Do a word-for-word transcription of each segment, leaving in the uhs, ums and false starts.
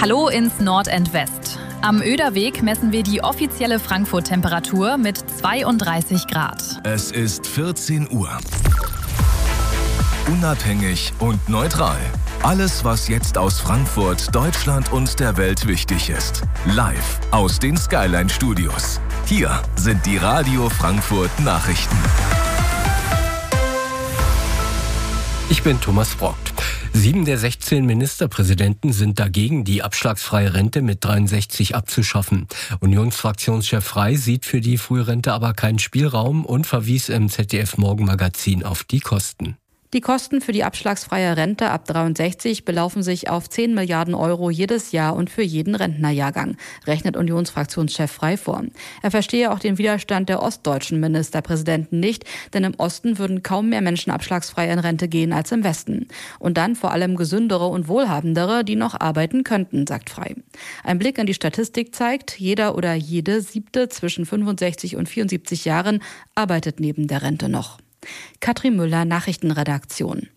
Hallo ins Nord and West. Am Oederweg messen wir die offizielle Frankfurt-Temperatur mit zweiunddreißig Grad. Es ist vierzehn Uhr. Unabhängig und neutral. Alles, was jetzt aus Frankfurt, Deutschland und der Welt wichtig ist. Live aus den Skyline Studios. Hier sind die Radio Frankfurt Nachrichten. Ich bin Thomas Brockt. Sieben der sechzehn Ministerpräsidenten sind dagegen, die abschlagsfreie Rente mit dreiundsechzig abzuschaffen. Unionsfraktionschef Frey sieht für die Frührente aber keinen Spielraum und verwies im Z D F-Morgenmagazin auf die Kosten. Die Kosten für die abschlagsfreie Rente ab dreiundsechzig belaufen sich auf zehn Milliarden Euro jedes Jahr und für jeden Rentnerjahrgang, rechnet Unionsfraktionschef Frey vor. Er verstehe auch den Widerstand der ostdeutschen Ministerpräsidenten nicht, denn im Osten würden kaum mehr Menschen abschlagsfrei in Rente gehen als im Westen. Und dann vor allem gesündere und wohlhabendere, die noch arbeiten könnten, sagt Frey. Ein Blick in die Statistik zeigt, jeder oder jede Siebte zwischen fünfundsechzig und vierundsiebzig Jahren arbeitet neben der Rente noch. Katrin Müller, Nachrichtenredaktion.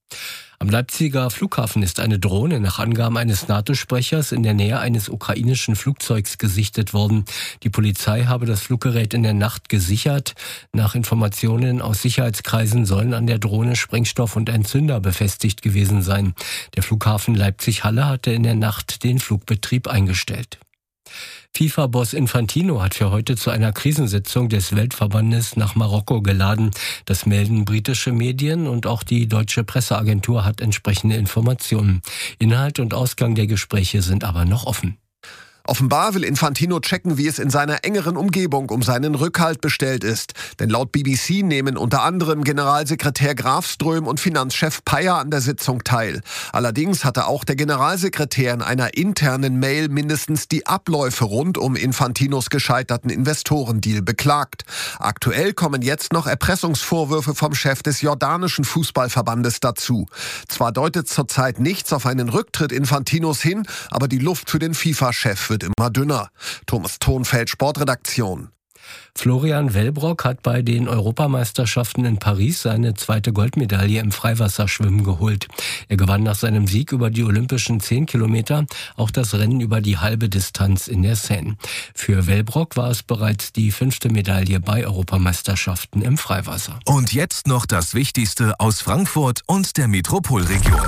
Am Leipziger Flughafen ist eine Drohne nach Angaben eines NATO-Sprechers in der Nähe eines ukrainischen Flugzeugs gesichtet worden. Die Polizei habe das Fluggerät in der Nacht gesichert. Nach Informationen aus Sicherheitskreisen sollen an der Drohne Sprengstoff und Entzünder befestigt gewesen sein. Der Flughafen Leipzig-Halle hatte in der Nacht den Flugbetrieb eingestellt. FIFA-Boss Infantino hat für heute zu einer Krisensitzung des Weltverbandes nach Marokko geladen. Das melden britische Medien und auch die deutsche Presseagentur hat entsprechende Informationen. Inhalt und Ausgang der Gespräche sind aber noch offen. Offenbar will Infantino checken, wie es in seiner engeren Umgebung um seinen Rückhalt bestellt ist. Denn laut B B C nehmen unter anderem Generalsekretär Grafström und Finanzchef Payer an der Sitzung teil. Allerdings hatte auch der Generalsekretär in einer internen Mail mindestens die Abläufe rund um Infantinos gescheiterten Investorendeal beklagt. Aktuell kommen jetzt noch Erpressungsvorwürfe vom Chef des jordanischen Fußballverbandes dazu. Zwar deutet zurzeit nichts auf einen Rücktritt Infantinos hin, aber die Luft für den FIFA-Chef wird immer dünner. Thomas Thonfeld, Sportredaktion. Florian Wellbrock hat bei den Europameisterschaften in Paris seine zweite Goldmedaille im Freiwasserschwimmen geholt. Er gewann nach seinem Sieg über die olympischen zehn Kilometer auch das Rennen über die halbe Distanz in der Seine. Für Wellbrock war es bereits die fünfte Medaille bei Europameisterschaften im Freiwasser. Und jetzt noch das Wichtigste aus Frankfurt und der Metropolregion.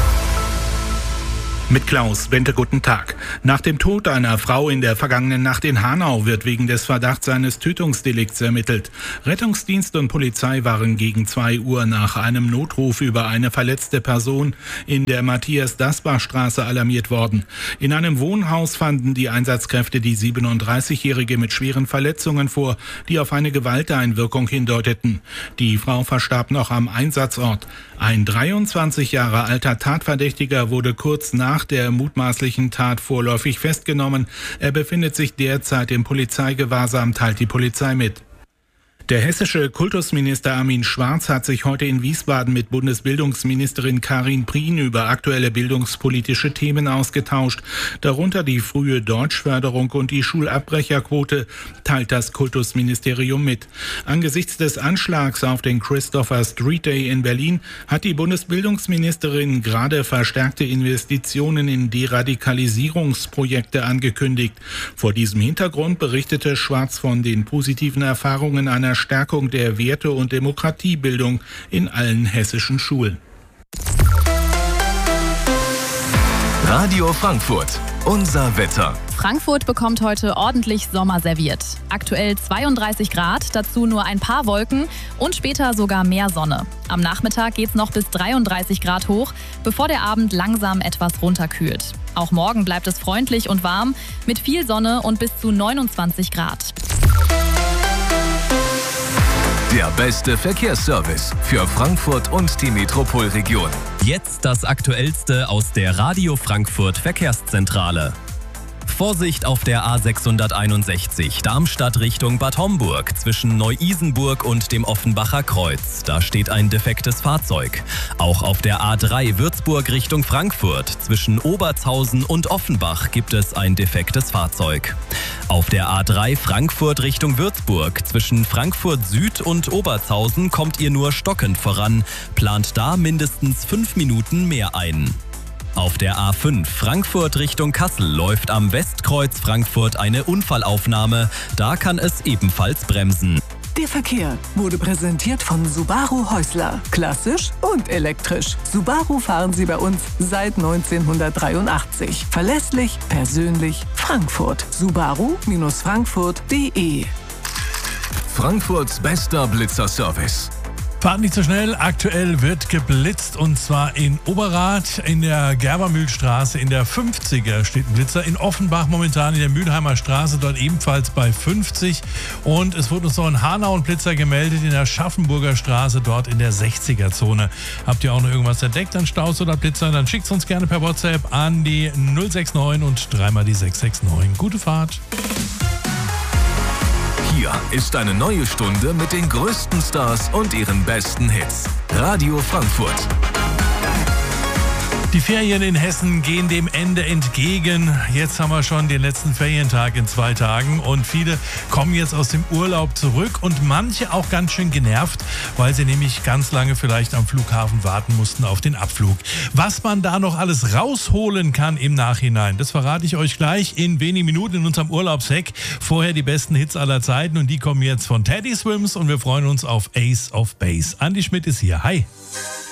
Mit Klaus Bente, guten Tag. Nach dem Tod einer Frau in der vergangenen Nacht in Hanau wird wegen des Verdachts eines Tötungsdelikts ermittelt. Rettungsdienst und Polizei waren gegen zwei Uhr nach einem Notruf über eine verletzte Person in der Matthias-Dasbach-Straße alarmiert worden. In einem Wohnhaus fanden die Einsatzkräfte die siebenunddreißigjährige mit schweren Verletzungen vor, die auf eine Gewalteinwirkung hindeuteten. Die Frau verstarb noch am Einsatzort. Ein dreiundzwanzig Jahre alter Tatverdächtiger wurde kurz nach der mutmaßlichen Tat vorläufig festgenommen. Er befindet sich derzeit im Polizeigewahrsam, teilt die Polizei mit. Der hessische Kultusminister Armin Schwarz hat sich heute in Wiesbaden mit Bundesbildungsministerin Karin Prien über aktuelle bildungspolitische Themen ausgetauscht. Darunter die frühe Deutschförderung und die Schulabbrecherquote, teilt das Kultusministerium mit. Angesichts des Anschlags auf den Christopher Street Day in Berlin hat die Bundesbildungsministerin gerade verstärkte Investitionen in Deradikalisierungsprojekte angekündigt. Vor diesem Hintergrund berichtete Schwarz von den positiven Erfahrungen einer Stärkung der Werte- und Demokratiebildung in allen hessischen Schulen. Radio Frankfurt, unser Wetter. Frankfurt bekommt heute ordentlich Sommer serviert. Aktuell zweiunddreißig Grad, dazu nur ein paar Wolken und später sogar mehr Sonne. Am Nachmittag geht's noch bis dreiunddreißig Grad hoch, bevor der Abend langsam etwas runterkühlt. Auch morgen bleibt es freundlich und warm mit viel Sonne und bis zu neunundzwanzig Grad. Der beste Verkehrsservice für Frankfurt und die Metropolregion. Jetzt das Aktuellste aus der Radio Frankfurt Verkehrszentrale. Vorsicht auf der A sechshunderteinundsechzig, Darmstadt Richtung Bad Homburg, zwischen Neu-Isenburg und dem Offenbacher Kreuz. Da steht ein defektes Fahrzeug. Auch auf der A drei Würzburg Richtung Frankfurt, zwischen Obertshausen und Offenbach gibt es ein defektes Fahrzeug. Auf der A drei Frankfurt Richtung Würzburg, zwischen Frankfurt Süd und Obertshausen kommt ihr nur stockend voran. Plant da mindestens fünf Minuten mehr ein. Auf der A fünf Frankfurt Richtung Kassel läuft am Westkreuz Frankfurt eine Unfallaufnahme. Da kann es ebenfalls bremsen. Der Verkehr wurde präsentiert von Subaru Häusler. Klassisch und elektrisch. Subaru fahren Sie bei uns seit neunzehnhundertdreiundachtzig. Verlässlich, persönlich, Frankfurt. Subaru Frankfurt punkt de. Frankfurts bester Blitzerservice. Fahrt nicht so schnell. Aktuell wird geblitzt und zwar in Oberrath, in der Gerbermühlstraße, in der fünfziger steht ein Blitzer. In Offenbach momentan in der Mülheimer Straße, dort ebenfalls bei fünfzig. Und es wurde uns noch in Hanau ein Blitzer gemeldet in der Schaffenburger Straße, dort in der sechziger Zone. Habt ihr auch noch irgendwas entdeckt an Staus oder Blitzern? Dann schickt es uns gerne per WhatsApp an die null sechs neun und dreimal die sechs sechs neun. Gute Fahrt. Hier ist eine neue Stunde mit den größten Stars und ihren besten Hits. Radio Frankfurt. Die Ferien in Hessen gehen dem Ende entgegen. Jetzt haben wir schon den letzten Ferientag in zwei Tagen und viele kommen jetzt aus dem Urlaub zurück und manche auch ganz schön genervt, weil sie nämlich ganz lange vielleicht am Flughafen warten mussten auf den Abflug. Was man da noch alles rausholen kann im Nachhinein, das verrate ich euch gleich in wenigen Minuten in unserem Urlaubshack. Vorher die besten Hits aller Zeiten und die kommen jetzt von Teddy Swims und wir freuen uns auf Ace of Base. Andi Schmidt ist hier. Hi.